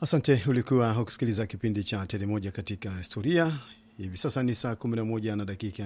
Asante, ulikuwa ukisikiliza kipindi cha Tele Moja katika Historia. Hivi sasa ni saa 11 na dakika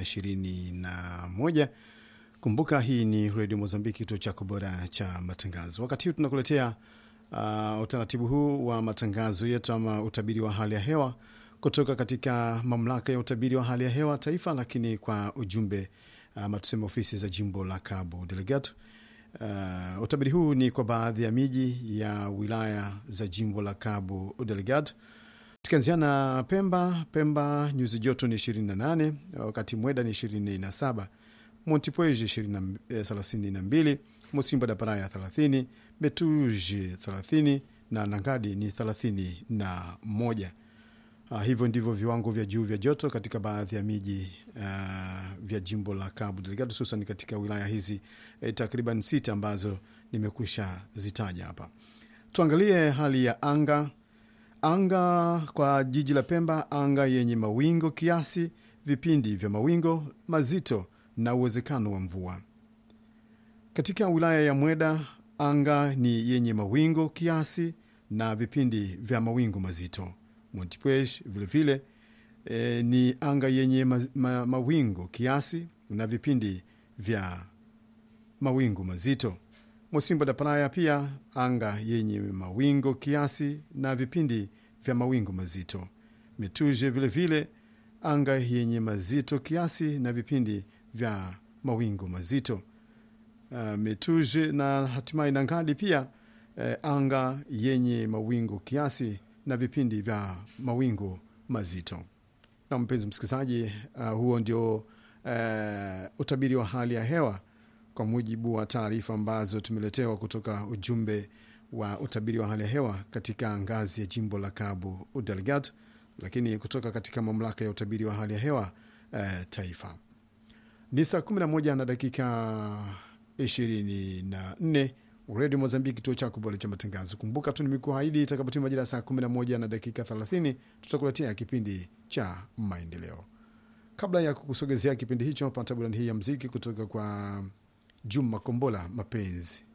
21. Kumbuka hii ni Radio Mozambiki, kituo chako bora cha matangazo. Wakati huu tunakuletea utaratibu huu wa matangazo yetu ama utabiri wa hali ya hewa kutoka katika mamlaka ya utabiri wa hali ya hewa taifa, lakini kwa ujumbe tuseme ofisi za jimbo la Cabo Delgado. Utabiri huu ni kwa baadhi ya miji ya wilaya za jimbo la Cabo Delgado. Tukianzia na Pemba nyuzi joto ni 28, wakati Mweda ni 27, Montepuez 32, Musimba da Praia 30, Betuji 30 na Nangadi ni 31. Hivyo ndivyo viwango vya juu vya joto katika baadhi ya miji vya jimbo la Cabo Delgado, hususan katika wilaya hizi takriban 6 ambazo nimekwisha zitaja hapa. Tuangalie hali ya anga. Anga kwa jiji la Pemba, anga yenye mawingo kiasi, vipindi vya mawingo mazito na uwezekano wa mvua. Katika wilaya ya Mweda, anga ni yenye mawingo kiasi na vipindi vya mawingo mazito. Montepuez vile vile ni anga yenye mawingo kiasi na vipindi vya mawingu mazito. Musimba da Praia pia anga yenye mawingo kiasi na vipindi vya mawingu mazito. Metuje vile vile anga yenye mazito kiasi na vipindi vya mawingu mazito. Metuje na hatimaye Nangadi pia anga yenye mawingu kiasi na vipindi vya mawingu mazito. Na mpenzi msikilizaji, huo ndio utabiri wa hali ya hewa kwa mujibu wa taarifa ambazo tumeletewa kutoka ujumbe wa utabiri wa hali ya hewa katika ngazi ya jimbo la Cabo Delgado, lakini kutoka katika mamlaka ya utabiri wa hali ya hewa taifa. Ni saa 11 na dakika 24. Radio Mozambiki, kituo chako bora cha matangazo. Kumbuka tu nimekuahidi itakapotimia majira saa 11 na dakika 30 tutakuletea kipindi cha maendeleo. Kabla ya kukusogezea kipindi hicho, pata burudani hii ya muziki kutoka kwa Juma Kombola, Mapenzi.